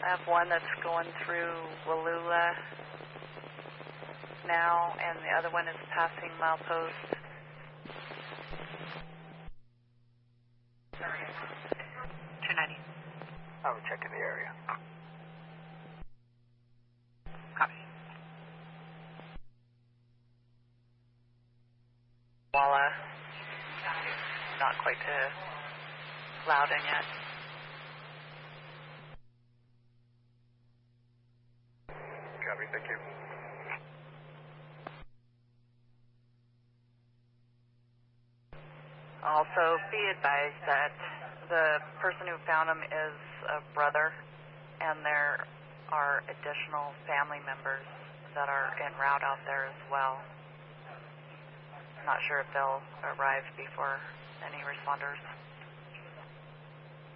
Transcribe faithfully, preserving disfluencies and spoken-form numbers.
I have one that's going through Wallula now, and the other one is passing milepost. two ninety. I will check in the area. Copy. Walla, not quite to Loudon yet. Copy, thank you. Also, be advised that the person who found him is a brother, and there are additional family members that are en route out there as well. Not sure if they'll arrive before any responders.